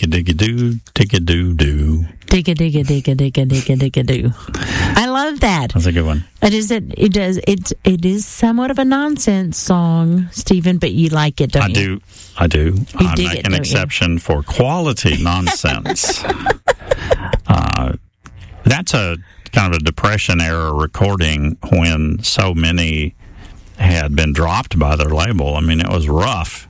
Dig-a-dig-a-doo, dig-a-doo-doo. Dig-a-dig-a-dig-a-dig-a-dig-a-dig-a-doo. I love that. That's a good one. It is somewhat of a nonsense song, Stephen, but you like it, don't you? I do. I dig make it, an don't exception for quality nonsense. That's a kind of a Depression-era recording when so many had been dropped by their label. I mean, it was rough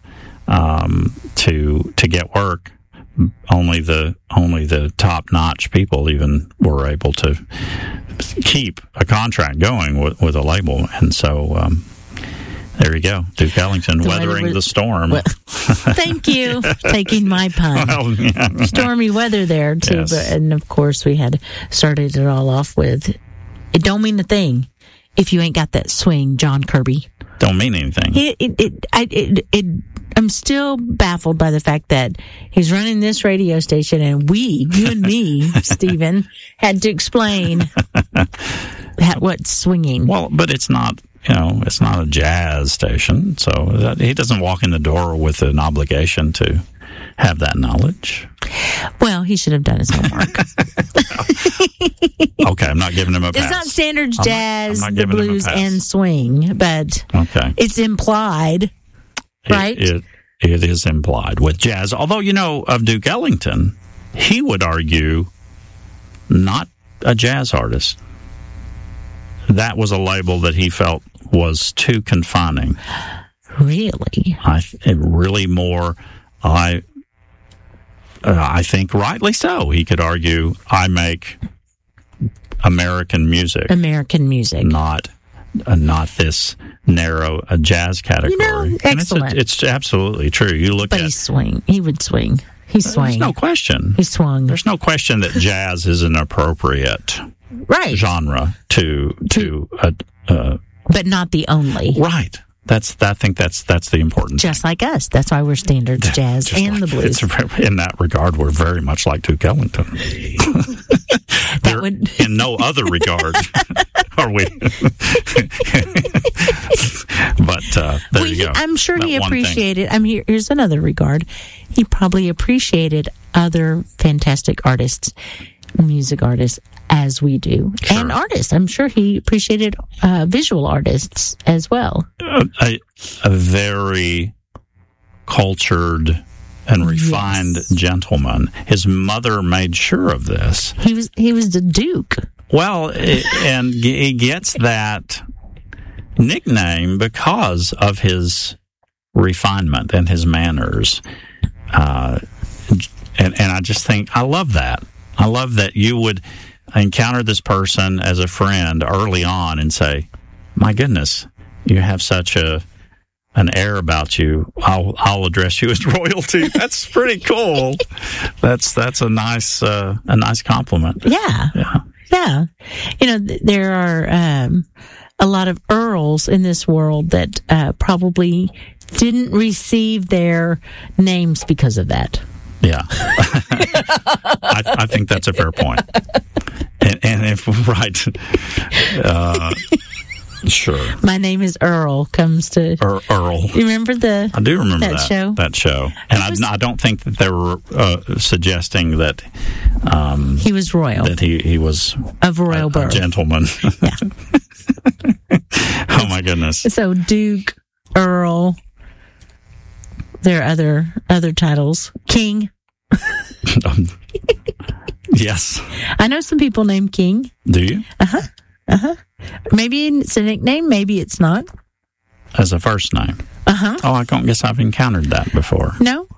to get work. Only the top-notch people even were able to keep a contract going with a label, and so there you go, Duke Ellington, weathering the storm. Thank you, taking my pun. Well, yeah. Stormy weather there too, Yes. and of course we had started it all off with "It Don't Mean a Thing If You Ain't Got That Swing," John Kirby. Don't mean anything. I'm still baffled by the fact that he's running this radio station, and you and me, Stephen, had to explain what's swinging. Well, but it's not. It's not a jazz station, so he doesn't walk in the door with an obligation to have that knowledge. Well, he should have done his homework. Okay, I'm not giving him a pass. It's not standard jazz, I'm not the giving him a blues, pass. and swing, but Okay. it's implied, right? It is implied with jazz. Although, of Duke Ellington, he would argue not a jazz artist. That was a label that he felt was too confining. Really? I think rightly so. He could argue, I make American music, not this narrow a jazz category. Excellent. And it's absolutely true. You look But at he swing. He would swing. He swung. There's no question. He swung. There's no question that jazz is an appropriate right genre to but not the only. Right. I think that's the important Just like us. That's why we're standards jazz Just and the blues. In that regard, we're very much like Duke Ellington. In no other regard are we. But there you go. I'm sure That he one appreciated. Here's another regard. He probably appreciated other fantastic artists, music artists, as we do, Sure. and artists. I'm sure he appreciated visual artists as well. A very cultured and refined gentleman. His mother made sure of this. He was the Duke. Well, and he gets that nickname because of his refinement and his manners. And I just think, I love that. I love that you would encounter this person as a friend early on and say, my goodness, you have such an air about you. I'll address you as royalty. That's pretty cool. That's a nice compliment. Yeah. There are a lot of earls in this world that probably didn't receive their names because of that. Yeah. I think that's a fair point. And if, right. Sure. My name is Earl comes to... Earl. You remember I do remember that show? That show. And I don't think that they were suggesting that... he was royal. That he was... Of royal birth. A gentleman. Yeah. Oh, my goodness. So, Duke, Earl... There are other titles. King. Yes. I know some people named King. Do you? Maybe it's a nickname, maybe it's not. As a first name? Oh, I don't guess I've encountered that before. No?